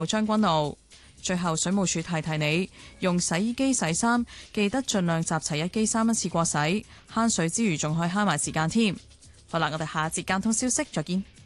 將軍澳。最後，水務署提提你，用洗衣機洗衫，記得盡量集齊一機3一次過洗，慳水之餘仲可以慳埋時間添。好啦，我哋下一節交通消息再見。